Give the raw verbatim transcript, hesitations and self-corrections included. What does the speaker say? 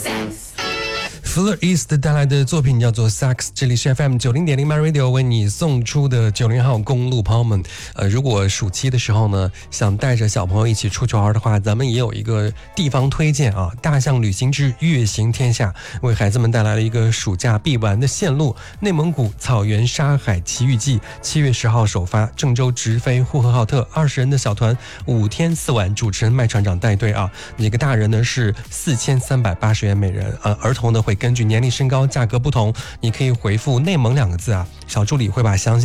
Fleur East 带来的作品叫做 Sax， 这里是 F M 九十点零 My Radio 为你送出的九零号公路朋友们。呃，如果暑期的时候呢，想带着小朋友一起出去玩的话，咱们也有一个地方推荐啊，大象旅行之月行天下，为孩子们带来了一个暑假必玩的线路——内蒙古草原沙海奇遇记。七月十号首发，郑州直飞呼和浩特，二十人的小团，五天四晚，主持人麦船长带队啊。每个大人呢是四千三百八十元每人，呃，儿童呢会根据年龄身高价格不同，你可以回复内蒙两个字啊，小助理会把详细